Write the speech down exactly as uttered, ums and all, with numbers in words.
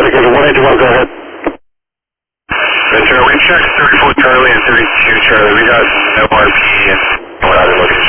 Dedicated one eighty-one, go ahead. Ventura, we checked thirty-four Charlie and thirty-two Charlie. We got no R P and we're out of location.